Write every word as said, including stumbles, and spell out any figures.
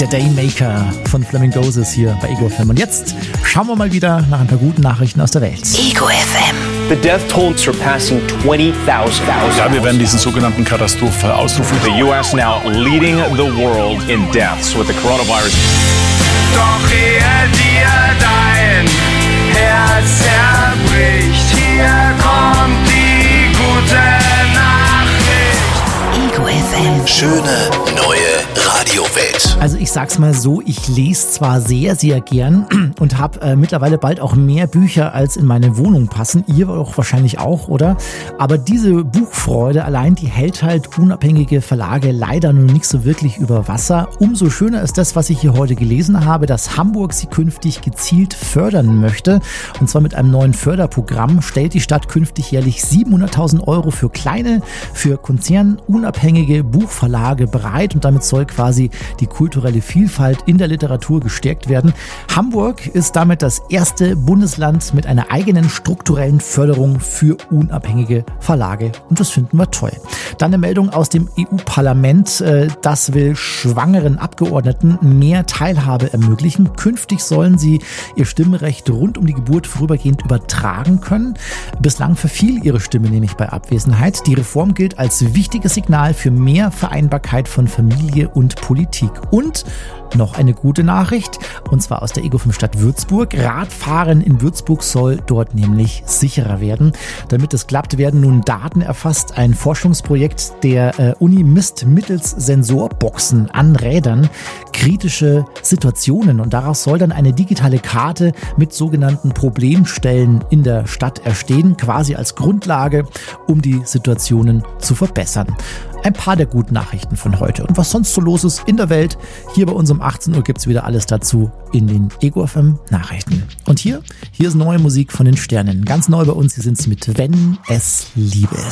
der Daymaker von Flamingos ist hier bei Ego F M. Und jetzt schauen wir mal wieder nach ein paar guten Nachrichten aus der Welt. Ego F M. The death toll surpassing twenty thousand. Ja, wir werden diesen sogenannten Katastrophe ausrufen. The U S now leading the world in deaths with the coronavirus. Doch ehe dir dein Herz zerbricht, hier kommt die gute Nachricht. Ego F M. Schöne neue Radiowelt. Also ich sag's mal so, ich lese zwar sehr, sehr gern und habe äh, mittlerweile bald auch mehr Bücher, als in meine Wohnung passen. Ihr auch wahrscheinlich auch, oder? Aber diese Buchfreude allein, die hält halt unabhängige Verlage leider nur nicht so wirklich über Wasser. Umso schöner ist das, was ich hier heute gelesen habe, dass Hamburg sie künftig gezielt fördern möchte. Und zwar mit einem neuen Förderprogramm stellt die Stadt künftig jährlich siebenhunderttausend Euro für kleine, für konzernunabhängige Buchverlage bereit. Und damit soll quasi die kulturelle Vielfalt in der Literatur gestärkt werden. Hamburg ist damit das erste Bundesland mit einer eigenen strukturellen Förderung für unabhängige Verlage. Und das finden wir toll. Dann eine Meldung aus dem E U-Parlament. Das will schwangeren Abgeordneten mehr Teilhabe ermöglichen. Künftig sollen sie ihr Stimmrecht rund um die Geburt vorübergehend übertragen können. Bislang verfiel ihre Stimme nämlich bei Abwesenheit. Die Reform gilt als wichtiges Signal für mehr Vereinbarkeit von Familie und Politik. Und noch eine gute Nachricht, und zwar aus der Ego fünf Stadt Würzburg. Radfahren in Würzburg soll dort nämlich sicherer werden. Damit es klappt, werden nun Daten erfasst. Ein Forschungsprojekt der äh, Uni misst mittels Sensorboxen an Rädern kritische Situationen und daraus soll dann eine digitale Karte mit sogenannten Problemstellen in der Stadt erstehen, quasi als Grundlage, um die Situationen zu verbessern. Ein paar der guten Nachrichten von heute. Und was sonst so los ist in der Welt, hier bei uns um achtzehn Uhr gibt es wieder alles dazu in den Ego F M Nachrichten. Und hier, hier ist neue Musik von den Sternen. Ganz neu bei uns, hier sind sie mit Wenn es Liebe ist.